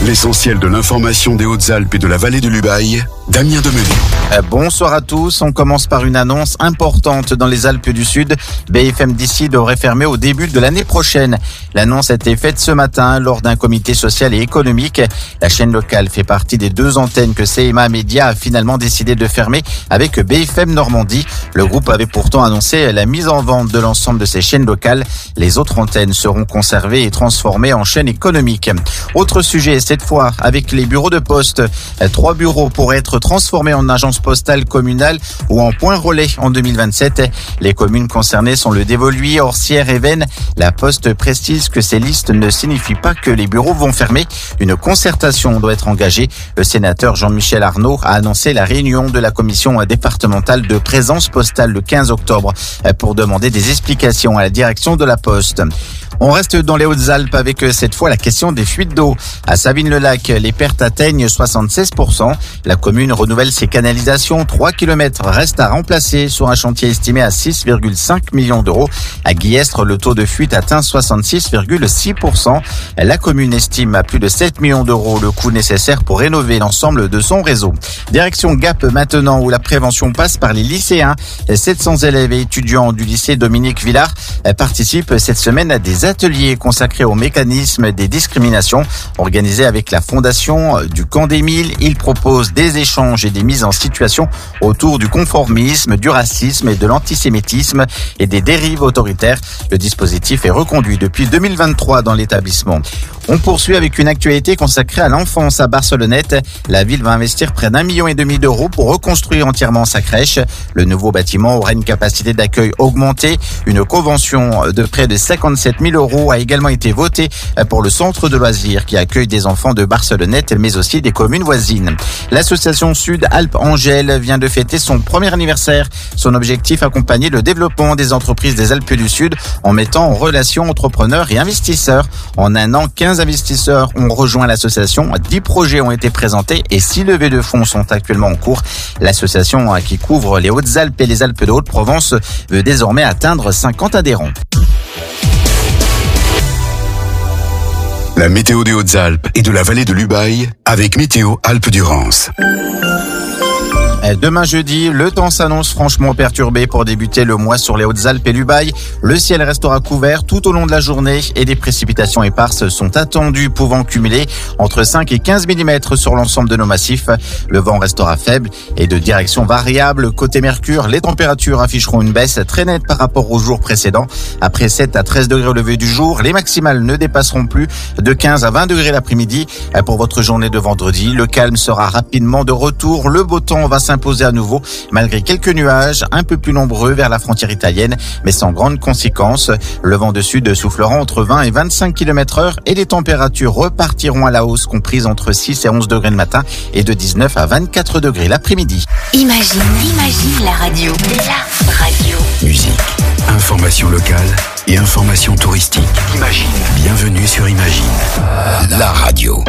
L'essentiel de l'information des Hautes-Alpes et de la vallée de l'Ubaye, Damien Demenay. Bonsoir à tous. On commence par une annonce importante dans les Alpes du Sud. BFM d'ici devrait fermer au début de l'année prochaine. L'annonce a été faite ce matin lors d'un comité social et économique. La chaîne locale fait partie des 2 antennes que CMA Média a finalement décidé de fermer avec BFM Normandie. Le groupe avait pourtant annoncé la mise en vente de l'ensemble de ses chaînes locales. Les autres antennes seront conservées et transformées en chaînes économiques. Autre sujet, cette fois avec les bureaux de poste. 3 bureaux pourraient être transformés en agence postale communale ou en point relais en 2027. Les communes concernées sont le Dévoluy, Orsières et Veynes. La Poste précise que ces listes ne signifient pas que les bureaux vont fermer. Une concertation doit être engagée. Le sénateur Jean-Michel Arnaud a annoncé la réunion de la commission départementale de présence postale le 15 octobre pour demander des explications à la direction de la Poste. On reste dans les Hautes-Alpes avec cette fois la question des fuites d'eau. À Savines-le-Lac, les pertes atteignent 76%. La commune renouvelle ses canalisations. 3 km restent à remplacer sur un chantier estimé à 6,5 millions d'euros. À Guillestre, le taux de fuite atteint 66,6%. La commune estime à plus de 7 millions d'euros le coût nécessaire pour rénover l'ensemble de son réseau. Direction Gap maintenant, où la prévention passe par les lycéens. 700 élèves et étudiants du lycée Dominique Villard participent cette semaine à des ateliers consacrés au mécanisme des discriminations. Organisés avec la fondation du Camp d'Émile, ils proposent des échanges et des mises en situation autour du conformisme, du racisme et de l'antisémitisme et des dérives autoritaires. Le dispositif est reconduit depuis 2023 dans l'établissement. On poursuit avec une actualité consacrée à l'enfance à Barcelonnette. La ville va investir près d'1,5 million d'euros pour reconstruire entièrement sa crèche. Le nouveau bâtiment aura une capacité d'accueil augmentée. Une convention de près de 57 000 euros a également été votée pour le centre de loisirs qui accueille des enfants de Barcelonnette, mais aussi des communes voisines. L'association Sud-Alpes-Angèle vient de fêter son premier anniversaire. Son objectif, accompagner le développement des entreprises des Alpes du Sud en mettant en relation entrepreneurs et investisseurs. En un an, 15 investisseurs ont rejoint l'association. 10 projets ont été présentés et 6 levées de fonds sont actuellement en cours. L'association qui couvre les Hautes-Alpes et les Alpes de Haute-Provence veut désormais atteindre 50 adhérents. La météo des Hautes-Alpes et de la vallée de l'Ubaye avec Météo Alpes-Durance. Demain jeudi, le temps s'annonce franchement perturbé pour débuter le mois sur les Hautes-Alpes et l'Ubaye. Le ciel restera couvert tout au long de la journée et des précipitations éparses sont attendues, pouvant cumuler entre 5 et 15 mm sur l'ensemble de nos massifs. Le vent restera faible et de direction variable. Côté Mercure, les températures afficheront une baisse très nette par rapport au jour précédent. Après 7 à 13 degrés au lever du jour, les maximales ne dépasseront plus de 15 à 20 degrés l'après-midi. Pour votre journée de vendredi, le calme sera rapidement de retour. Le beau temps va s'imposer à nouveau, malgré quelques nuages un peu plus nombreux vers la frontière italienne, mais sans grandes conséquences. Le vent de sud soufflera entre 20 et 25 km/h et les températures repartiront à la hausse, comprises entre 6 et 11 degrés le matin et de 19 à 24 degrés l'après-midi. Imagine la radio. La radio. Musique, information locale et information touristique. Imagine. Bienvenue sur Imagine, la radio.